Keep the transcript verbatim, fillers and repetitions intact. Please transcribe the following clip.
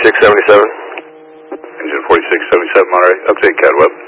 forty-six seventy-seven. Engine forty-six seventy-seven Monterey. Update C A D web.